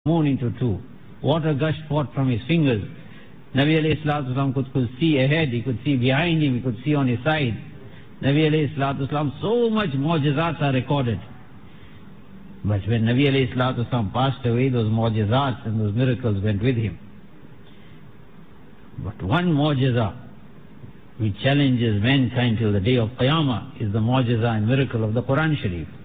moon into two. Water gushed forth from his fingers. Nabi alayhi salatu wasalam could see ahead, he could see behind him, he could see on his side. Nabi alayhi salatu wasalam, so much mu'jizats are recorded. But when Nabi alayhi salatu wasalam passed away, those mu'jizats and those miracles went with him. But one mu'jiza which challenges mankind till the day of Qiyamah is the mu'jiza and miracle of the Quran Sharif.